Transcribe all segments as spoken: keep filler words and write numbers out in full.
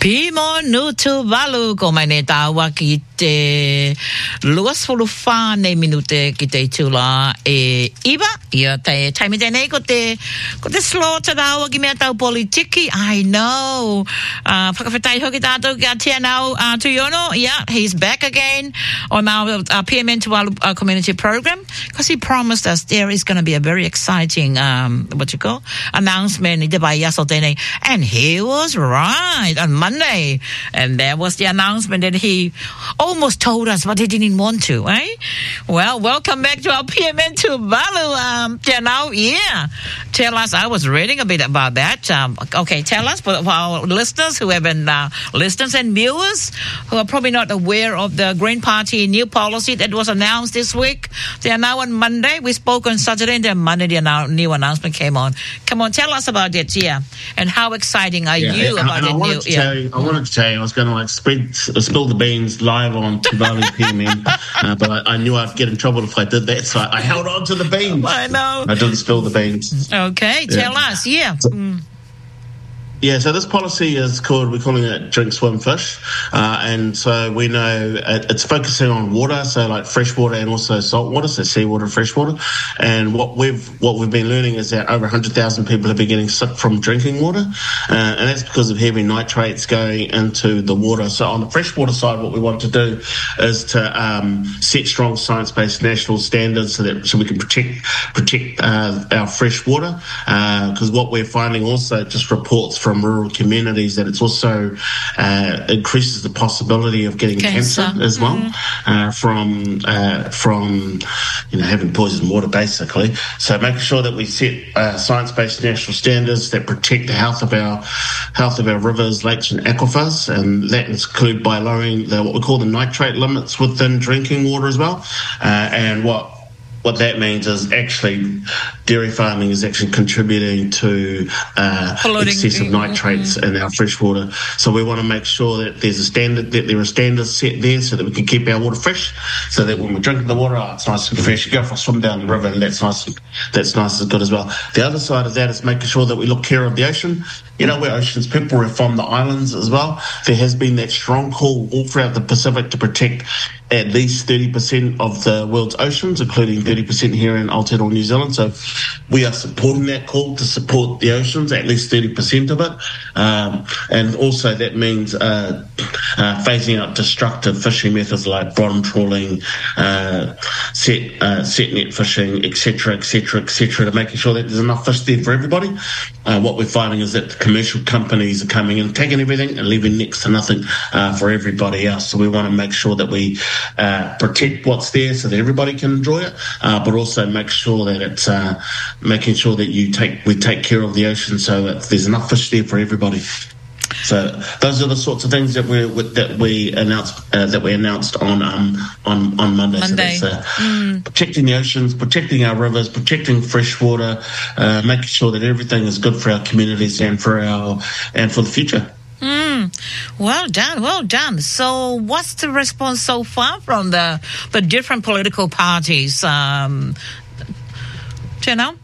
Pimo nutu valu ko mai ne tawa ki te luas fulu whāne minute ki te tula e iwa. Ia te taimi tēnei ko te, ko te slaughter tawa ki mea tau politiki. I know. Uh, whakawhetai hoki tātou ki a tia nau uh, Tuyono. Yeah, he's back again on our uh, P M N Tuvalu uh, community program because he promised us there is going to be a very exciting, um, what you call, announcement. And he was right on Monday. And there was the announcement that he almost told us, but he didn't want to, eh? Well, welcome back to our P M N Tuvalu um, channel. Yeah. Tell us, I was reading a bit about that. Um, okay, tell us, for our listeners who haven't, uh, listeners and viewers who are probably not aware of the Green Party new policy that was announced this week. They are now on Monday. We spoke on Saturday, and then Monday the new announcement came on. Come on, tell us about it, yeah. And how exciting are yeah, you and, about and the I new... To yeah. tell you, I wanted to tell you, I was going to like spread, spill the beans live on Tuvalu P M N, uh, but I, I knew I'd get in trouble if I did that, so I, I held on to the beans. I know. I didn't spill the beans. Okay, yeah. tell us, yeah. So, mm. Yeah, so this policy is called, we're calling it Drink, Swim, Fish. Uh, and so we know it, it's focusing on water, so like fresh water and also salt water, so seawater and fresh water. And what we've what we've been learning is that over one hundred thousand people have been getting sick from drinking water. Uh, and that's because of heavy nitrates going into the water. So on the freshwater side, what we want to do is to um, set strong science-based national standards so that so we can protect protect uh, our fresh water. Because uh, what we're finding also, just reports from from rural communities, that it's also uh, increases the possibility of getting cancer, cancer as well mm-hmm. uh, from uh, from you know having poisoned water basically. So making sure that we set uh, science-based national standards that protect the health of our health of our rivers, lakes, and aquifers, and that include by lowering the, what we call the nitrate limits within drinking water as well. Uh, and what What that means is actually dairy farming is actually contributing to uh, excessive nitrates mm-hmm. in our fresh water. So we want to make sure that there's a standard, that there are standards set there so that we can keep our water fresh, so that when we're drinking the water, oh, it's nice and fresh. You go for a swim down the river and that's nice, that's nice and good as well. The other side of that is making sure that we look care of the ocean. You know, we're oceans people, we're from the islands as well. There has been that strong call all throughout the Pacific to protect at least thirty percent of the world's oceans, including thirty percent here in Aotearoa, New Zealand. So we are supporting that call to support the oceans, at least thirty percent of it. Um, and also that means uh, uh, phasing out destructive fishing methods like bottom trawling, uh, set, uh, set net fishing, et cetera, et cetera, et cetera, to making sure that there's enough fish there for everybody. Uh, what we're finding is that the commercial companies are coming in, taking everything and leaving next to nothing uh, for everybody else. So we want to make sure that we Uh, protect what's there so that everybody can enjoy it, uh, but also make sure that it's uh, making sure that you take we take care of the ocean so that there's enough fish there for everybody. So those are the sorts of things that we that we announced uh, that we announced on um on on Monday. Monday. So that's, uh, mm. protecting the oceans, protecting our rivers, protecting fresh water, uh, making sure that everything is good for our communities and for our and for the future. Mm. Well done, well done. So what's the response so far from the the different political parties? Um, do you know?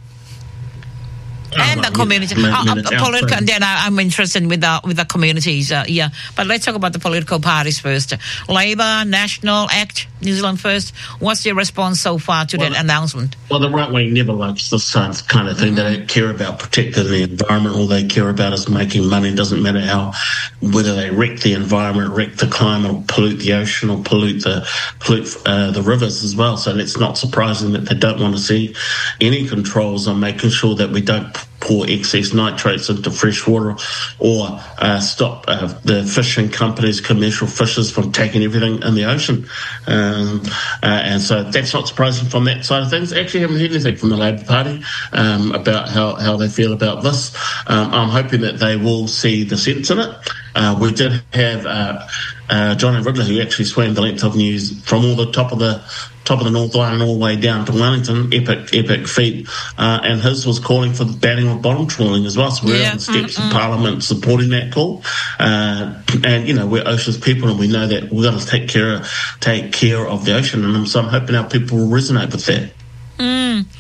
And the community, minute, uh, minute, uh, political. And then I, I'm interested with the with the communities. Uh, yeah, but let's talk about the political parties first. Labor, National, ACT, New Zealand First. What's your response so far to well, that announcement? Well, the right wing never likes this kind of thing. Mm-hmm. They don't care about protecting the environment. All they care about is making money. It doesn't matter how, whether they wreck the environment, wreck the climate, or pollute the ocean, or pollute the pollute uh, the rivers as well. So it's not surprising that they don't want to see any controls on making sure that we don't pour excess nitrates into fresh water, or uh, stop uh, the fishing companies, commercial fishers, from taking everything in the ocean. Um, uh, and so that's not surprising from that side of things. Actually, haven't heard anything from the Labour Party um, about how, how they feel about this. Um, I'm hoping that they will see the sense in it. Uh, we did have uh, uh, Johnny Ridley, who actually swam the length of News from all the top of the top of the North Island all the way down to Wellington, epic, epic feat. Uh, and his was calling for the banning of bottom trawling as well. So we're yeah. on the steps Mm-mm. of Parliament supporting that call. Uh, and, you know, we're oceans people and we know that we've got to take care of, take care of the ocean. And so I'm hoping our people will resonate with that. Mm.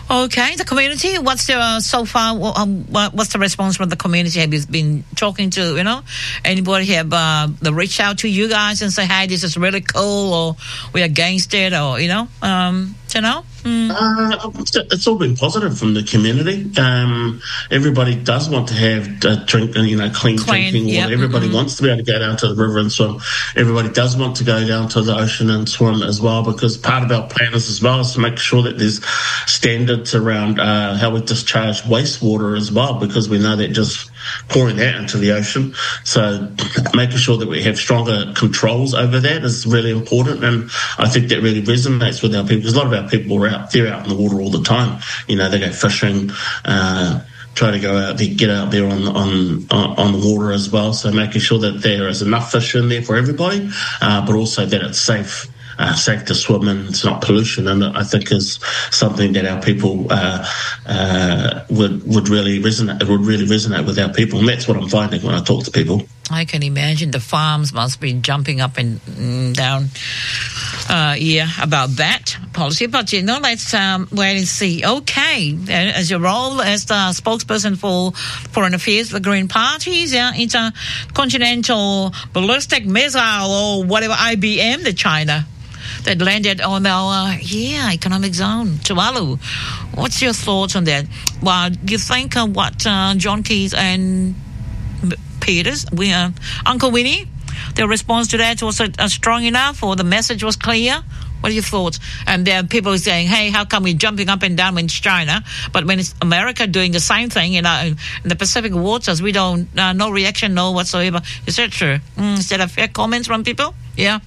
Okay, the community, what's the, uh, so far, um, what's the response from the community? Have you been talking to, you know, anybody have uh, reached out to you guys and say, hey, this is really cool, or we're against it, or, you know, um, you know? Mm. Uh, it's all been positive from the community. Um, everybody does want to have uh, drink, you know, clean, clean drinking water. Yep. Everybody mm-hmm. wants to be able to go down to the river and swim. Everybody does want to go down to the ocean and swim as well, because part of our plan is as well is to make sure that there's standards around uh, how we discharge wastewater as well, because we know that just pouring that into the ocean. So making sure that we have stronger controls over that is really important, and I think that really resonates with our people, because a lot of our people are out there out in the water all the time. You know, they go fishing, uh, try to go out there, get out there on on on the water as well. So making sure that there is enough fish in there for everybody, uh, but also that it's safe. Uh, safe to swim and it's not pollution, and I think is something that our people uh, uh, would would really resonate. It would really resonate with our people, and that's what I'm finding when I talk to people. I can imagine the farms must be jumping up and mm, down, uh, yeah, about that policy. But you know, let's um, wait and see. Okay, as your role as the spokesperson for foreign affairs, the Green Party's yeah, intercontinental ballistic missile or whatever I B M, the China. That landed on our, uh, yeah, economic zone, Tuvalu. What's your thoughts on that? Well, do you think uh, what uh, John Keys and Peters, we, uh, Uncle Winnie, their response to that was uh, strong enough, or the message was clear? What are your thoughts? And there are people saying, hey, how come we're jumping up and down when it's China, but when it's America doing the same thing, you know, in the Pacific waters, we don't, uh, no reaction, no whatsoever. Is that true? Mm, is that a fair comments from people? Yeah.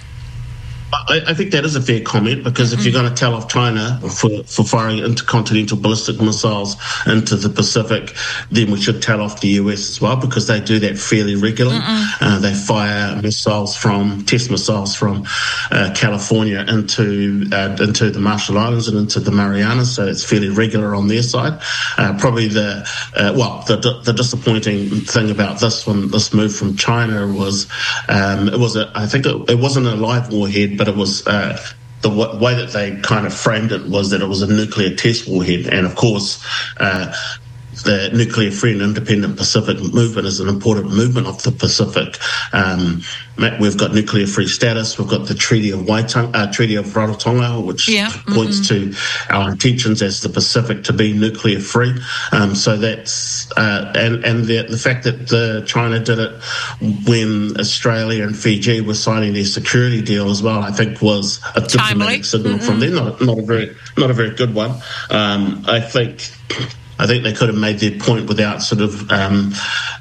I, I think that is a fair comment, because mm-hmm. if you're going to tell off China for, for firing intercontinental ballistic missiles into the Pacific, then we should tell off the U S as well, because they do that fairly regularly. Uh, they fire missiles from, test missiles from uh, California into uh, into the Marshall Islands and into the Marianas, so it's fairly regular on their side. Uh, probably the, uh, well, the the disappointing thing about this one, this move from China was, um, it was a, I think it, it wasn't a live warhead, but it was uh, the w- way that they kind of framed it was that it was a nuclear test warhead. And of course, uh, the nuclear free and independent Pacific movement is an important movement of the Pacific. Um, we've got nuclear free status. We've got the Treaty of Waitangi, uh, Treaty of Rarotonga, which yeah. points mm-hmm. to our intentions as the Pacific to be nuclear free. Um, so that's uh, and and the, the fact that the China did it when Australia and Fiji were signing their security deal as well, I think was a diplomatic signal mm-hmm. from them. Not not a very not a very good one. Um, I think. I think they could have made their point without sort of um,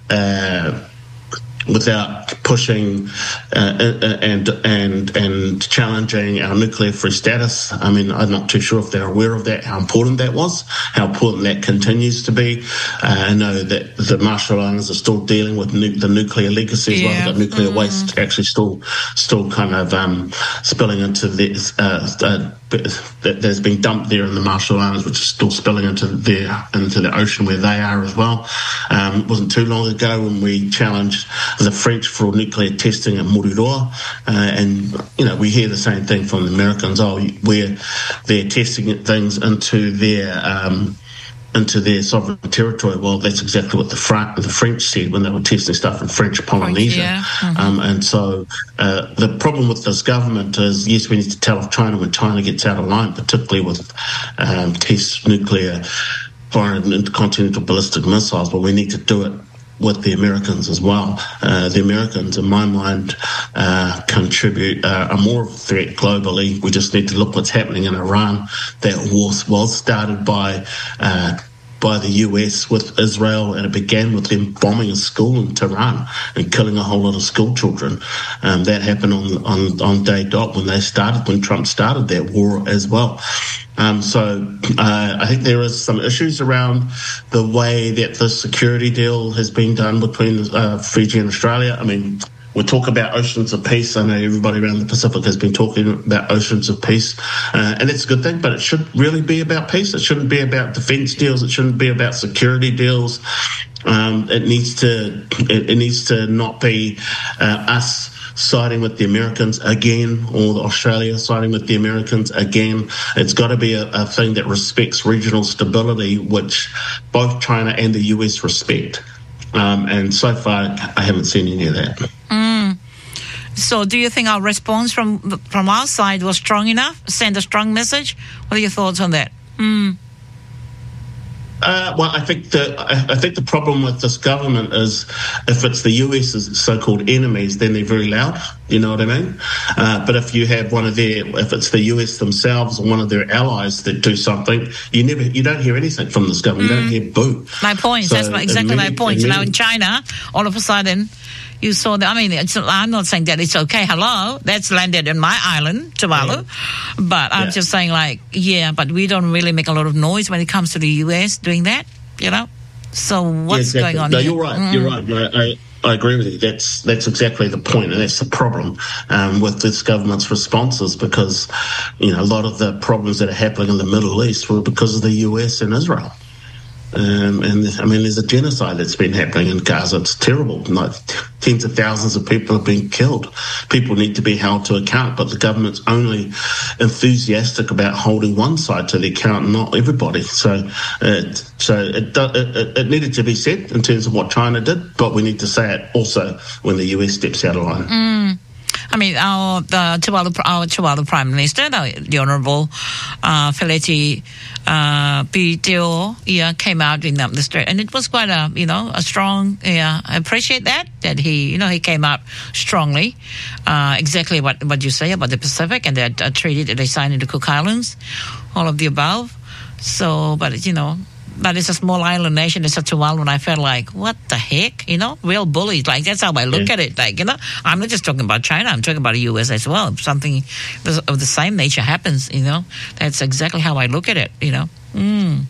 uh, without pushing uh, and and and challenging our nuclear-free status. I mean, I'm not too sure if they're aware of that, how important that was, how important that continues to be. Uh, I know that the Marshall Islands are still dealing with nu- the nuclear legacy as yeah. well. They've got nuclear mm-hmm. waste actually still still kind of um, spilling into this. Uh, uh, that there's been dumped there in the Marshall Islands, which is still spilling into their into the ocean where they are as well. Um, it wasn't too long ago when we challenged the French for nuclear testing at Mururoa, uh, and you know we hear the same thing from the Americans. Oh, where they're testing things into their um, into their sovereign territory. Well, that's exactly what the, Fr- the French said when they were testing stuff in French Polynesia. Yeah. Mm-hmm. Um, and so uh, the problem with this government is, yes, we need to tell off China when China gets out of line, particularly with um, test nuclear foreign intercontinental ballistic missiles, but we need to do it with the Americans as well. Uh, the Americans, in my mind, uh, contribute uh, a more threat globally. We just need to look what's happening in Iran. That was, was started by uh, by the U S with Israel, and it began with them bombing a school in Tehran and killing a whole lot of school children. Um, that happened on, on, on day dot when they started, when Trump started that war as well. Um, so uh, I think there is some issues around the way that the security deal has been done between uh, Fiji and Australia. I mean, we talk about oceans of peace. I know everybody around the Pacific has been talking about oceans of peace, uh, and it's a good thing, but it should really be about peace. It shouldn't be about defence deals. It shouldn't be about security deals. Um, it needs to it, it needs to not be uh, us siding with the Americans again, or Australia siding with the Americans again. It's got to be a, a thing that respects regional stability, which both China and the U S respect. Um, and so far, I haven't seen any of that. Mm. So do you think our response from from our side was strong enough? Send a strong message? What are your thoughts on that? Mm. Uh, well, I think the I think the problem with this government is if it's the U S's so-called enemies, then they're very loud. You know what I mean? Uh, but if you have one of their, if it's the U S themselves or one of their allies that do something, you never, you don't hear anything from this government. Mm. You don't hear boo. My point. So that's exactly my point. Now in China, all of a sudden, you saw that. I mean, it's, I'm not saying that it's okay. Hello, that's landed in my island, Tuvalu. Yeah. But I'm yeah. just saying, like, yeah, but we don't really make a lot of noise when it comes to the U S doing that, you know? So what's yeah, exactly. going on no, here? you're right. Mm. You're right. I, I, I agree with you. That's that's exactly the point, and that's the problem um, with this government's responses, because, you know, a lot of the problems that are happening in the Middle East were because of the U S and Israel. Um, and I mean, there's a genocide that's been happening in Gaza. It's terrible. Like, tens of thousands of people have been killed. People need to be held to account, but the government's only enthusiastic about holding one side to the account, not everybody. So, uh, so it, it, it needed to be said in terms of what China did, but we need to say it also when the U S steps out of line. Mm. I mean, our the Tuvalu, our Tuvalu Prime Minister, the, the Honourable uh, Feleti uh, Piteo, yeah, came out in the street, and it was quite a, you know, a strong. Yeah, I appreciate that that he, you know, he came out strongly, uh, exactly what what you say about the Pacific and that uh, treaty that they signed in the Cook Islands, all of the above. So, but you know. But it's a small island nation. It's such a wild one. I felt like, what the heck? You know, real bullies. Like, that's how I look yeah. at it. Like, you know, I'm not just talking about China. I'm talking about the U S as well. If something of the same nature happens, you know, that's exactly how I look at it, you know. Mm.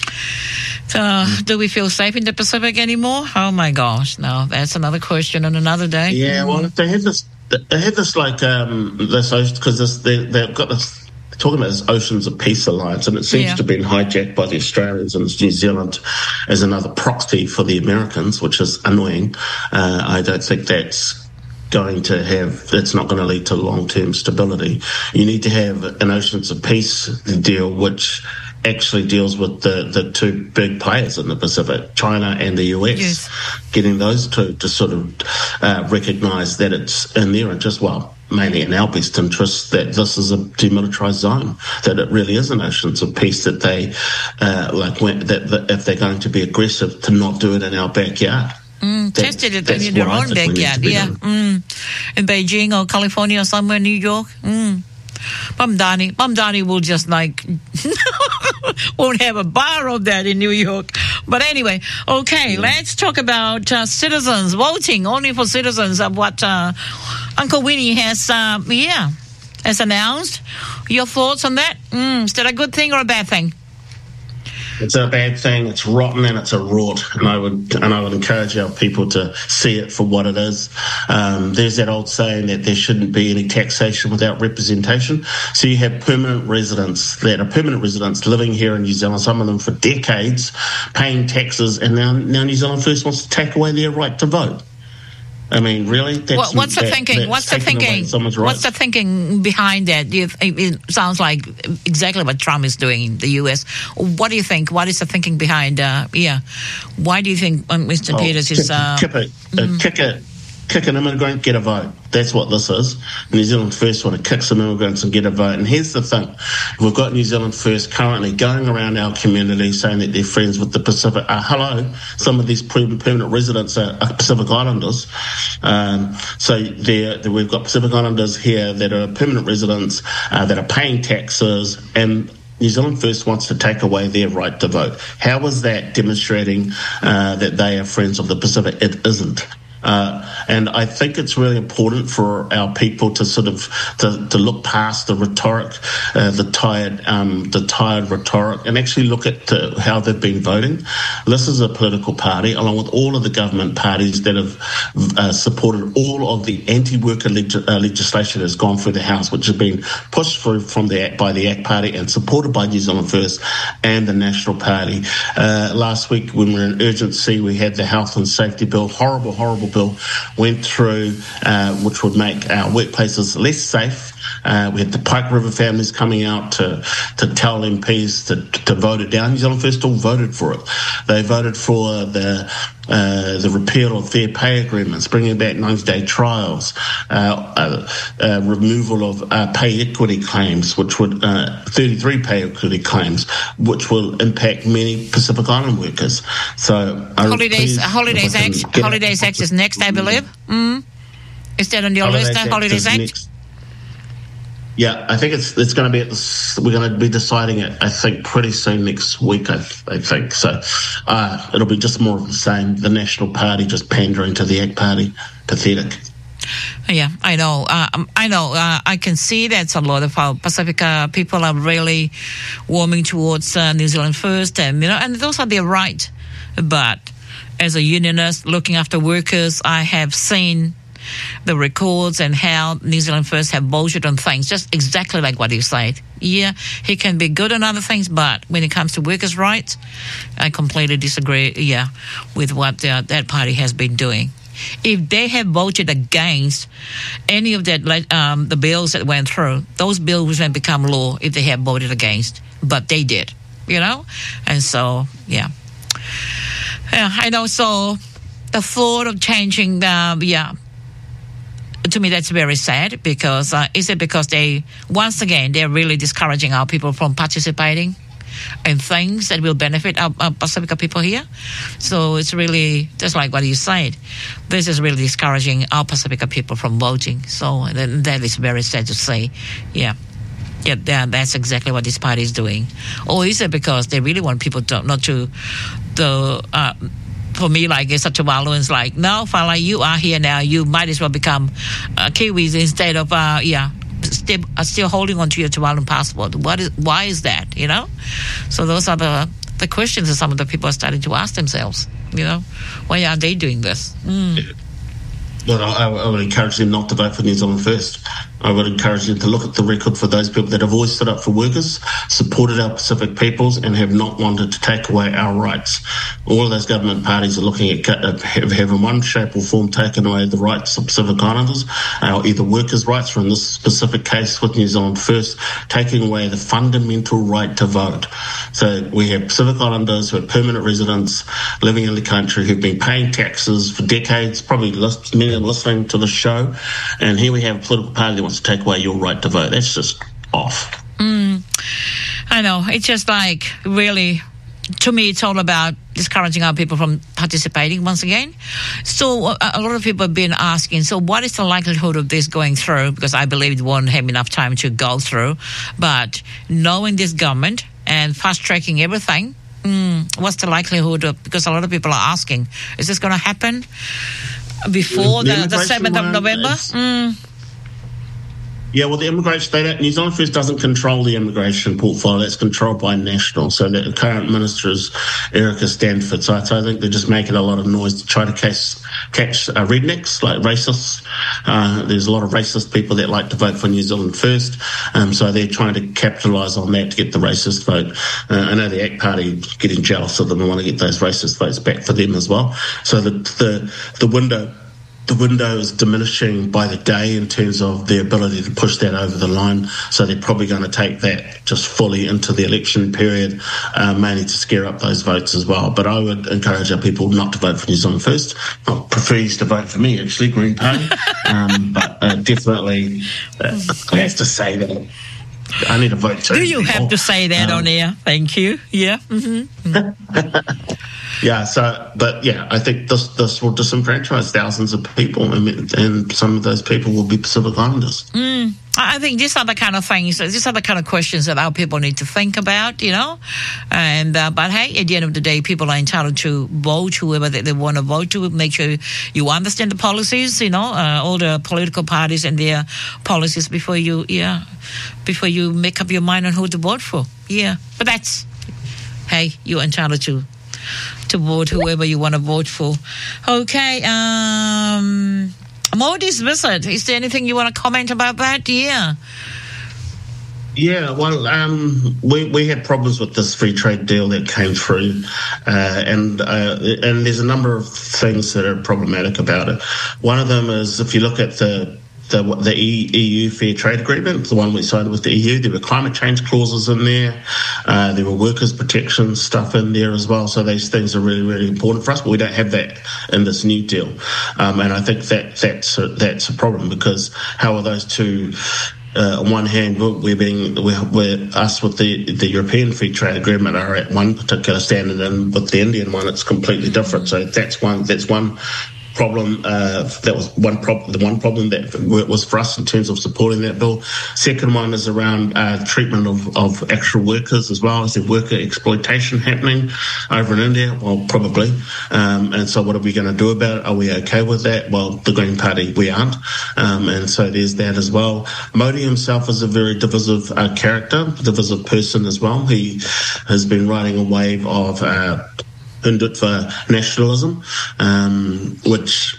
So, do we feel safe in the Pacific anymore? Oh, my gosh. No, that's another question on another day. Yeah, well, they had this, they had this like, um, this, because this, they, they've got this, talking about this Oceans of Peace Alliance, and it seems yeah. to have been hijacked by the Australians and New Zealand as another proxy for the Americans, which is annoying. Uh, I don't think that's going to have, that's not going to lead to long-term stability. You need to have an Oceans of Peace deal which actually deals with the, the two big players in the Pacific, China and the U S, yes. getting those two to sort of uh, recognise that it's in their interest, well, mainly in our best interest, that this is a demilitarised zone, that it really is an Oceans of Peace, that they, uh, like, when, that, that if they're going to be aggressive, to not do it in our backyard. Mm, tested it in their own backyard, yeah. Mm. In Beijing or California or somewhere, New York. Mm. Mum Dani, Mum Dani will just like won't have a bar of that in New York. But anyway, okay, yeah. let's talk about uh, citizens voting only for citizens of what uh, Uncle Winnie has, uh, yeah, has announced. Your thoughts on that? Mm, is that a good thing or a bad thing? It's a bad thing. It's rotten and it's a rot. And I would and I would encourage our people to see it for what it is. Um, there's that old saying that there shouldn't be any taxation without representation. So you have permanent residents that are permanent residents living here in New Zealand, some of them for decades, paying taxes, and now, now New Zealand First wants to take away their right to vote. I mean, really? That's, what, what's the that, thinking? What's the thinking? What's the thinking behind that? You, it sounds like exactly what Trump is doing in the U S. What do you think? What is the thinking behind? Uh, yeah, why do you think um, Mister Oh, Peters is uh, kick, it, mm-hmm. uh, kick it? Kick an immigrant, get a vote. That's what this is. New Zealand First want to kick some immigrants and get a vote. And here's the thing. We've got New Zealand First currently going around our community saying that they're friends with the Pacific. Uh, hello, some of these permanent residents are, are Pacific Islanders. Um, so they're, they're, we've got Pacific Islanders here that are permanent residents, uh, that are paying taxes, and New Zealand First wants to take away their right to vote. How is that demonstrating uh, that they are friends of the Pacific? It isn't. Uh, and I think it's really important for our people to sort of to, to look past the rhetoric, uh, the tired, um, the tired rhetoric, and actually look at uh, how they've been voting. This is a political party, along with all of the government parties that have uh, supported all of the anti-worker leg- uh, legislation that's gone through the House, which has been pushed through from the ACT, by the ACT Party and supported by New Zealand First and the National Party. Uh, last week, when we were in urgency, we had the Health and Safety Bill, horrible, horrible bill, went through, uh, which would make our workplaces less safe. Uh, we had the Pike River families coming out to, to tell M Ps to, to vote it down. New Zealand First still voted for it. They voted for the uh, the repeal of fair pay agreements, bringing back ninety-day trials, uh, uh, uh, removal of uh, pay equity claims, which would uh, thirty-three pay equity claims, which will impact many Pacific Island workers. So, Holidays, Holidays Act, Holidays Act is next, I believe. Mm. Is that on your Holidays list? Act Holidays Act. Next. Yeah, I think it's it's going to be at the, we're going to be deciding it, I think, pretty soon next week, I, I think. So uh, it'll be just more of the same. The National Party just pandering to the ACT Party. Pathetic. Yeah, I know. Uh, I know. Uh, I can see that a lot of our Pacifica people are really warming towards uh, New Zealand First, and you know, and those are their right. But as a unionist looking after workers, I have seen the records and how New Zealand First have bullshit on things, just exactly like what you said. Yeah, he can be good on other things, but when it comes to workers' rights, I completely disagree, yeah, with what uh, that party has been doing. If they have voted against any of that, um, the bills that went through, those bills would become law if they have voted against, but they did, you know? And so, yeah. Yeah, I know, so the thought of changing the, yeah, to me, that's very sad because uh, is it because they, once again, they're really discouraging our people from participating in things that will benefit our, our Pacifica people here? So it's really, just like what you said, this is really discouraging our Pacifica people from voting. So that, that is very sad to say. Yeah. Yeah, that, that's exactly what this party is doing. Or is it because they really want people to, not to, to uh, for me, like, it's such a Tuvaluans, like, no, Fala, you are here now. You might as well become uh, Kiwis instead of, uh, yeah, still, uh, still holding on to your Tuvaluan passport. What is, why is that, you know? So those are the, the questions that some of the people are starting to ask themselves, you know? Why are they doing this? Mm. Well, I, I would encourage them not to vote for New Zealand First. I would encourage them to look at the record for those people that have always stood up for workers, supported our Pacific peoples, and have not wanted to take away our rights. All of those government parties are looking at uh, have, have in one shape or form taken away the rights of Pacific Islanders, our either workers' rights, or in this specific case with New Zealand First, taking away the fundamental right to vote. So we have Pacific Islanders who are permanent residents living in the country who've been paying taxes for decades, probably list, many are listening to the show, and here we have a political party that wants to take away your right to vote. That's just off. Mm, I know. It's just like, really, to me, it's all about discouraging our people from participating once again. So uh, a lot of people have been asking, so what is the likelihood of this going through? Because I believe it won't have enough time to go through. But knowing this government and fast-tracking everything, mm, what's the likelihood of, because a lot of people are asking, is this going to happen before the, the, the seventh of November? Mm. Yeah, well, the immigration, they don't, New Zealand First doesn't control the immigration portfolio. That's controlled by National. So the current minister is Erica Stanford. So I, so I think they're just making a lot of noise to try to catch, catch uh, rednecks, like racists. Uh, there's a lot of racist people that like to vote for New Zealand First. Um, so they're trying to capitalise on that to get the racist vote. Uh, I know the ACT Party getting jealous of them and want to get those racist votes back for them as well. So the the, the window... The window is diminishing by the day in terms of their ability to push that over the line. So they're probably going to take that just fully into the election period, uh, mainly to scare up those votes as well. But I would encourage our people not to vote for New Zealand First. I prefer you to vote for me, actually, Green Party. um, but uh, definitely, uh, I have to say that. I need a vote too. Do you have to say that um, on air? Thank you. Yeah. Mm-hmm. Yeah, so, but yeah, I think this this will disenfranchise thousands of people, and, and some of those people will be Pacific Islanders. Mm, I think these are the kind of things, these are the kind of questions that our people need to think about, you know. And uh, but hey, at the end of the day, people are entitled to vote whoever they, they want to vote to. Make sure you understand the policies, you know, uh, all the political parties and their policies before you, yeah, before you make up your mind on who to vote for. Yeah, but that's, hey, you're entitled to to vote whoever you want to vote for. Okay. Um. Modi's visit. Is there anything you want to comment about that? Yeah. Yeah, well, um, we we had problems with this free trade deal that came through, uh, and uh, and there's a number of things that are problematic about it. One of them is if you look at the the, the E U Fair Trade Agreement, the one we signed with the E U, there were climate change clauses in there. Uh, there were workers' protection stuff in there as well. So these things are really, really important for us, but we don't have that in this new deal. Um, and I think that that's a, that's a problem, because how are those two? Uh, on one hand, we're being we're, we're us with the the European Free Trade Agreement are at one particular standard, and with the Indian one, it's completely different. So that's one that's one. problem uh, that was one problem the one problem that was for us in terms of supporting that bill. Second one is around uh, treatment of, of actual workers as well. Is there worker exploitation happening over in India? Well, probably. Um, and so what are we going to do about it? Are we okay with that? Well, the Green Party, we aren't. Um, and so there's that as well. Modi himself is a very divisive uh, character, divisive person as well. He has been riding a wave of uh, Hindutva nationalism, um, which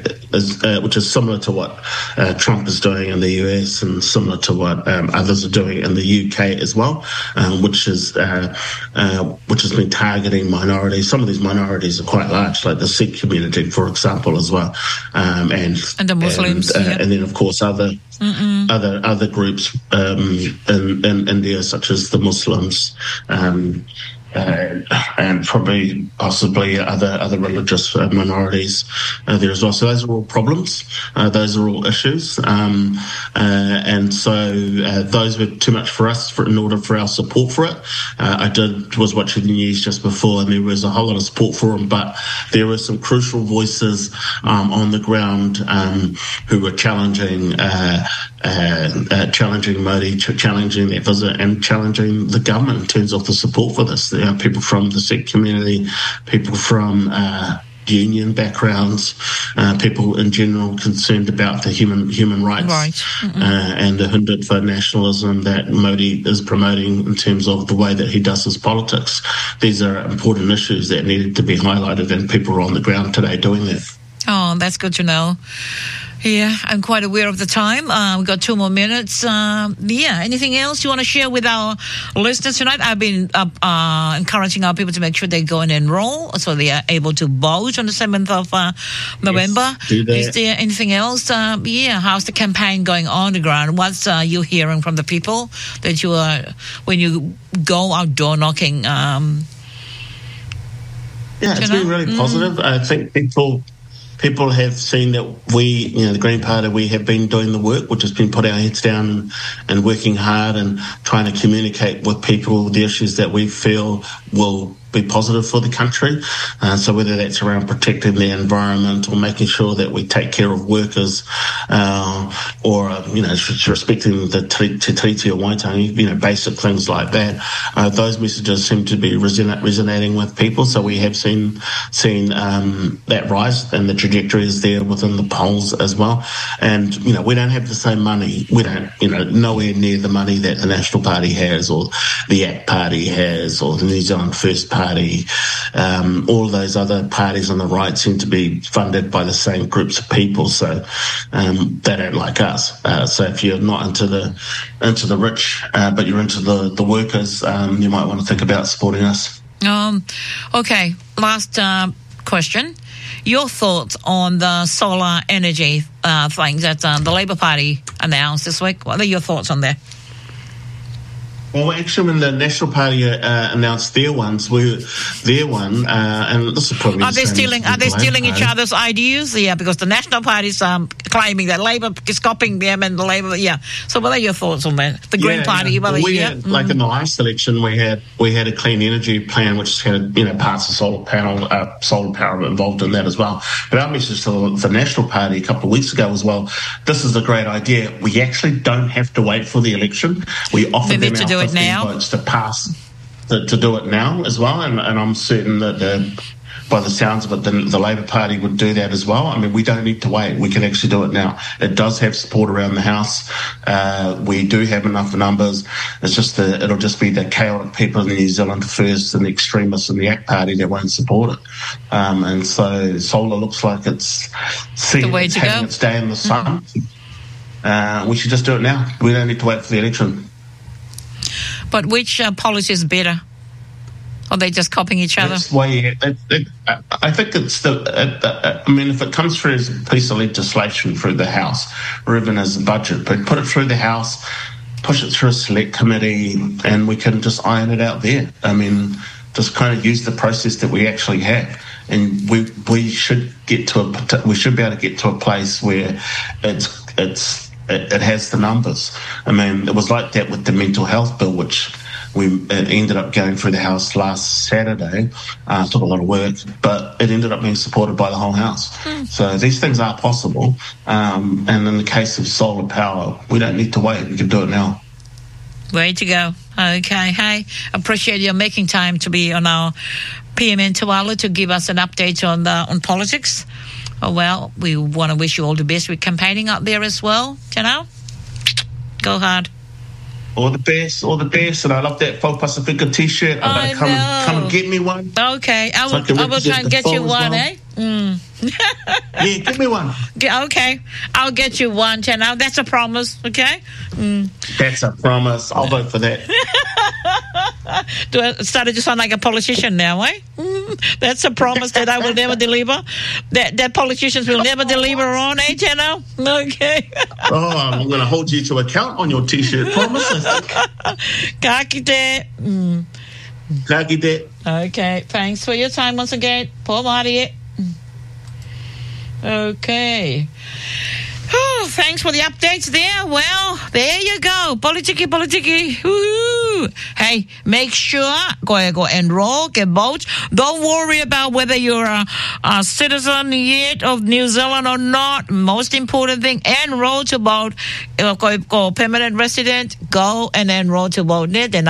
is uh, which is similar to what uh, Trump is doing in the U S and similar to what um, others are doing in the U K as well, um, which is uh, uh, which has been targeting minorities. Some of these minorities are quite large, like the Sikh community, for example, as well, um, and and the Muslims, and, uh, yeah. and then of course other. Mm-mm. Other other groups um, in, in India, such as the Muslims, um, uh, and probably possibly other other religious uh, minorities uh, there as well. So those are all problems. Uh, those are all issues, um, uh, and so uh, those were too much for us for, in order for our support for it. Uh, I did was watching the news just before, and there was a whole lot of support for them, but there were some crucial voices um, on the ground um, who were challenging. Uh, Uh, uh, challenging Modi, ch- challenging that visit, and challenging the government in terms of the support for this. There are people from the Sikh community, people from uh, union backgrounds, uh, people in general concerned about the human human rights right. uh, and the Hindutva nationalism that Modi is promoting in terms of the way that he does his politics. These are important issues that needed to be highlighted, and people are on the ground today doing that. Oh, that's good to know. Yeah, I'm quite aware of the time. Uh, we've got two more minutes. Uh, yeah, anything else you want to share with our listeners tonight? I've been uh, uh, encouraging our people to make sure they go and enroll so they are able to vote on the seventh of uh, November. Yes, do that. Is there anything else? Uh, yeah, how's the campaign going on the ground? What's uh, you hearing from the people that you are, when you go out door knocking? Um, yeah, it's know? been really mm. positive. I think people... People have seen that we, you know, the Green Party, we have been doing the work, which has been putting our heads down and, and working hard and trying to communicate with people the issues that we feel will be positive for the country. Uh, so whether that's around protecting the environment or making sure that we take care of workers, uh, or, uh, you know, respecting the Te Tiriti o Waitangi, you know, basic things like that. Uh, those messages seem to be resonate, resonating with people. So we have seen, seen, um, that rise, and the trajectory is there within the polls as well. And, you know, we don't have the same money. We don't, you know, nowhere near the money that the National Party has, or the A C T Party has, or the New Zealand First Party. Party, um, all of those other parties on the right seem to be funded by the same groups of people, so um, they don't like us. Uh, so if you're not into the into the rich, uh, but you're into the the workers, um, you might want to think about supporting us. Um, okay, last uh, question. Your thoughts on the solar energy uh, thing that uh, the Labour Party announced this week? What are your thoughts on that? Well, actually, when the National Party uh, announced their ones, we their one, uh, and this is probably are the they same stealing? as Are they the stealing Party. each other's ideas? Yeah, because the National Party's um, claiming that Labor is copying them and the Labor, yeah. So what are your thoughts on that? The Green yeah, Party, yeah. well, we yeah. had, like in the last election, we had we had a clean energy plan, which had you know parts of solar panel, uh, solar power involved in that as well. But our message to the, the National Party a couple of weeks ago was, well, this is a great idea. We actually don't have to wait for the election. We offer them our fifteen votes to pass to, to do it now as well, and, and I'm certain that the. By the sounds of it, the, the Labor Party would do that as well. I mean, we don't need to wait. We can actually do it now. It does have support around the House. Uh, we do have enough numbers. It's just the, it'll just be the chaotic people in New Zealand first and the extremists in the ACT Party that won't support it. Um, and so solar looks like it's, the way it's to having go. its day in the sun. Mm-hmm. Uh, we should just do it now. We don't need to wait for the election. But which uh, policy is better? Or are they just copying each other? That's why, it, it, it, I think it's the. It, uh, I mean, if it comes through as a piece of legislation through the House, or even as a budget, but put it through the House, push it through a select committee, and we can just iron it out there. I mean, just kind of use the process that we actually have, and we we should get to a. We should be able to get to a place where it's it's it, it has the numbers. I mean, it was like that with the mental health bill, which. We it ended up going through the House last Saturday. Uh, took a lot of work, but it ended up being supported by the whole House. Mm. So these things are possible. Um, and in the case of solar power, we don't need to wait. We can do it now. Way to go. Okay. Hey, appreciate you making time to be on our P M N Te Walo to give us an update on the, on politics. Oh, well, we want to wish you all the best with campaigning up there as well. You know, go hard. All the best, all the best, and I love that Fo Pacifica T-shirt. I'm I gonna come, know. come and get me one. Okay, I will. So I, I will try and get you one, well. eh? Mm. Yeah, give me one. Okay, I'll get you one, Now that's a promise. Okay. Mm. That's a promise. I'll vote for that. Do I started to sound like a politician now, eh? Mm. That's a promise that I will never deliver. That that politicians will never deliver on, eh, Tano? Okay. Oh, I'm going to hold you to account on your T-shirt promises. Ka kite. Mm. Ka kite. Okay, thanks for your time once again. Po Marie. Okay. Oh, thanks for the updates there. Well, there you go. Politiki, politiki. Woo-hoo. Hey, make sure go go enroll, get vote. Don't worry about whether you're a, a citizen yet of New Zealand or not. Most important thing, enroll to vote. Go, go permanent resident, go and enroll to vote.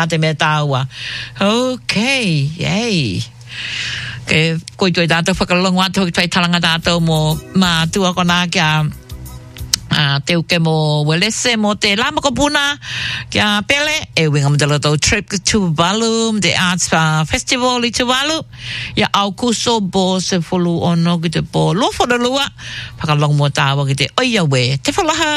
Okay, yay. Okay, ko i tātou whakalongwa tō ki talanga tātou mō mā tua kona kia uh, te uke mō welese mō te lama ko puna kia pele e winga mdala tō trip to Tuvalu, the Arts uh, Festival i Tuvalu ia au kuso bo se fulu ono ki te po lo whanalua whakalong mō tāwa ki te oia we te whalaha